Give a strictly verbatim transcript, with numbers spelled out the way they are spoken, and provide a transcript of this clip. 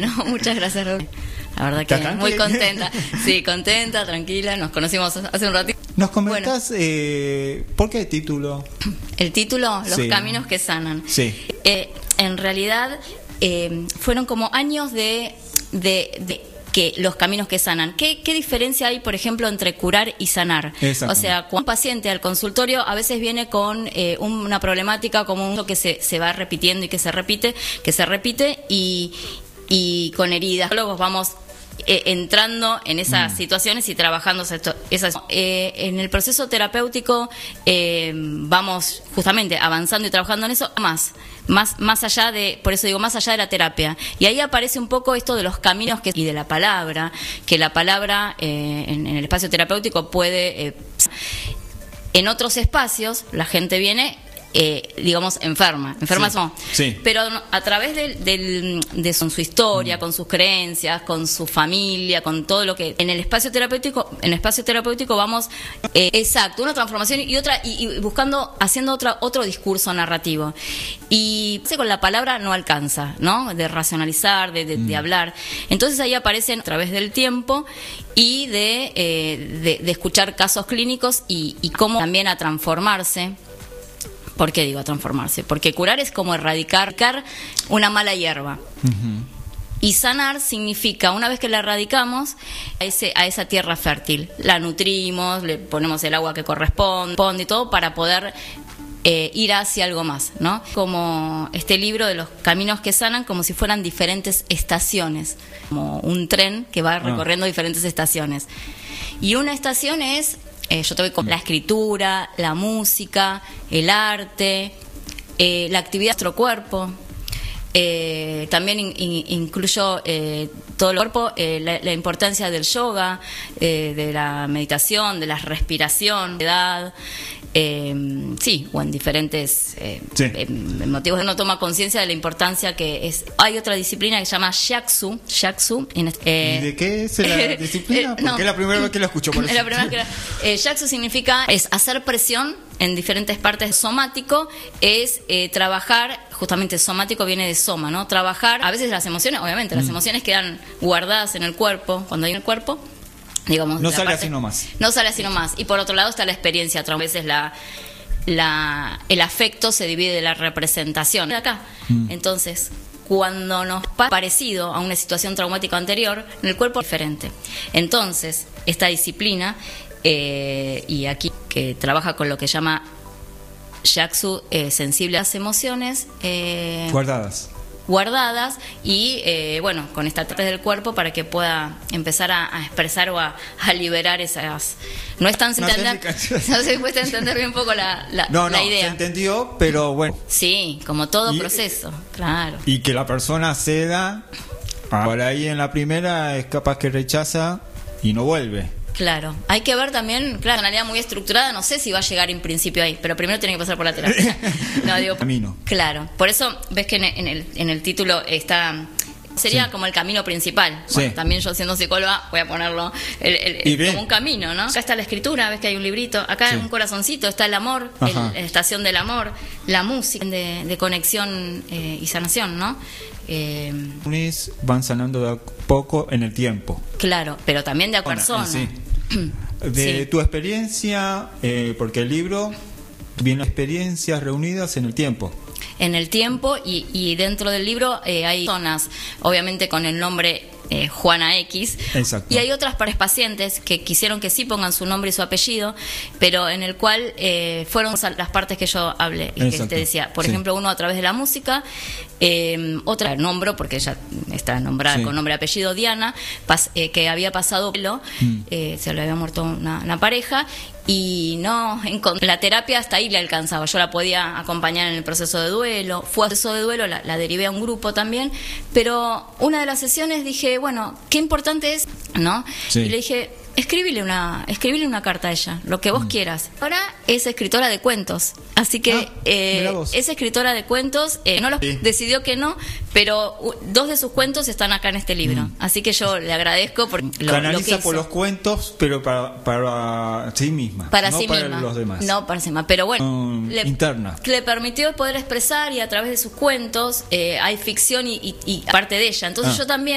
No, muchas gracias, Raúl. La verdad que muy contenta. Sí, contenta, tranquila. Nos conocimos hace un ratito. ¿Nos comentás bueno, eh, por qué el título? El título, Los sí. caminos que sanan. Sí. Eh, en realidad eh, fueron como años de, de, de que los caminos que sanan. ¿Qué, ¿Qué diferencia hay, por ejemplo, entre curar y sanar? O sea, cuando un paciente al consultorio a veces viene con eh, una problemática como un que se, se va repitiendo y que se repite, que se repite y, y con heridas. Luego vamos eh, entrando en esas mm. situaciones y trabajando esas. Eh, en el proceso terapéutico eh, vamos justamente avanzando y trabajando en eso más. Más, más allá de, por eso digo, más allá de la terapia. Y ahí aparece un poco esto de los caminos que, y de la palabra, que la palabra eh, en, en el espacio terapéutico puede... Eh, en otros espacios la gente viene... Eh, digamos, enferma, enferma sí, somos. Sí. Pero a través de, de, de su, su historia, mm. con sus creencias, con su familia, con todo lo que en el espacio terapéutico, en el espacio terapéutico vamos, eh, exacto, una transformación y otra y, y buscando, haciendo otra otro discurso narrativo. Y con la palabra no alcanza, ¿no? De racionalizar, de, de, mm. de hablar. Entonces ahí aparecen a través del tiempo y de, eh, de, de escuchar casos clínicos y, y cómo también a transformarse. ¿Por qué digo a transformarse? Porque curar es como erradicar una mala hierba. Uh-huh. Y sanar significa, una vez que la erradicamos, a, ese, a esa tierra fértil. La nutrimos, le ponemos el agua que corresponde y todo para poder eh, ir hacia algo más, ¿no? Como este libro de los caminos que sanan, como si fueran diferentes estaciones. Como un tren que va recorriendo uh-huh. diferentes estaciones. Y una estación es... Eh, yo te voy con la escritura, la música, el arte, eh, la actividad de nuestro cuerpo. Eh, también in, in, incluyo eh, todo el cuerpo, eh, la, la importancia del yoga, eh, de la meditación, de la respiración, de edad. Eh, sí, o en diferentes eh, sí. eh, motivos uno toma conciencia de la importancia que es. Hay otra disciplina que se llama Shiatsu. Shiatsu en, eh, ¿Y de qué es la disciplina? Porque no, es la primera vez que la escucho. Por eso. La primera que la, eh, Shiatsu significa es hacer presión en diferentes partes. Somático es eh, trabajar, justamente somático viene de soma, ¿no? Trabajar, a veces las emociones, obviamente, las mm. emociones quedan guardadas en el cuerpo, cuando hay en el cuerpo. Digamos, no sale parte, así nomás. No sale así nomás. Y por otro lado está la experiencia. A veces la, la, el afecto se divide de la representación. De acá. Mm. Entonces, cuando nos pasa parecido a una situación traumática anterior, en el cuerpo es diferente. Entonces, esta disciplina, eh, y aquí que trabaja con lo que llama Shiatsu, eh, sensible a las emociones. Eh, guardadas. guardadas y eh, bueno, con esta parte del cuerpo para que pueda empezar a, a expresar o a, a liberar esas. No es tan no entender, no se cuesta entender bien un poco la, la, no, la no, idea. Se entendió, pero bueno. Sí, como todo y, proceso, claro. Y que la persona ceda, por ahí en la primera es capaz que rechaza y no vuelve. Claro, hay que ver también, claro, una manera muy estructurada, no sé si va a llegar en principio ahí, pero primero tiene que pasar por la terapia. No, digo, camino. Claro, por eso ves que en, en, el, en el título está, sería sí. como el camino principal. Bueno, sí. También yo siendo psicóloga voy a ponerlo el, el, el, como un camino, ¿no? Acá está la escritura, ves que hay un librito, acá sí. un corazoncito, está el amor, el, la estación del amor, la música de, de conexión eh, y sanación, ¿no? Eh, van sanando de a poco en el tiempo. Claro, pero también de a persona. Sí. De sí. tu experiencia, eh, porque el libro viene experiencias reunidas en el tiempo. En el tiempo y, y dentro del libro eh, hay zonas, obviamente con el nombre eh, Juana X. Exacto. Y hay otras pares pacientes que quisieron que sí pongan su nombre y su apellido, pero en el cual eh, fueron las partes que yo hablé y que te decía. Por sí. ejemplo, uno a través de la música, eh, otra nombro, porque ella está nombrada sí. con nombre y apellido, Diana, pas, eh, que había pasado mm. eh, se le había muerto una, una pareja. Y no, en la terapia hasta ahí le alcanzaba. Yo la podía acompañar en el proceso de duelo. Fue a proceso de duelo, la, la derivé a un grupo también. Pero una de las sesiones dije, bueno, qué importante es, ¿no? Sí. Y le dije, escribile una, escribile una carta a ella, lo que vos mm. quieras. Ahora es escritora de cuentos. Así que ah, eh, es escritora de cuentos. Eh, no los sí. decidió que no, pero uh, dos de sus cuentos están acá en este libro. Mm. Así que yo le agradezco por lo, Canaliza lo que hizo. por los cuentos, pero para, para sí misma. Para no sí para misma. los demás. No para sí misma. Pero bueno, um, le, interna. le permitió poder expresar y a través de sus cuentos eh, hay ficción y, y, y parte de ella. Entonces ah. yo también